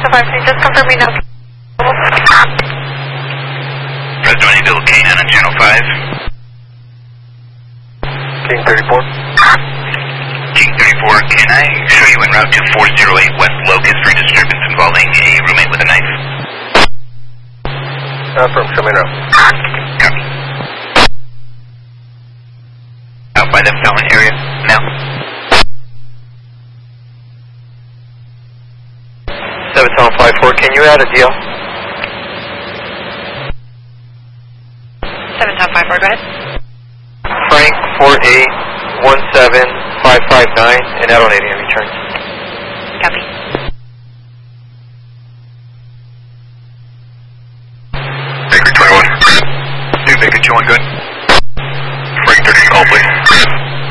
5, can you just confirm me now? Fresno Bill K9 on channel 5. King 34. King 34, can I show you en route to 408 West Locust for a disturbance involving a roommate with a knife? From show me now. Copy. Out by the Felon area now. 7754, can you add a deal? 7754, go ahead. Frank 48 17559 and add on 80.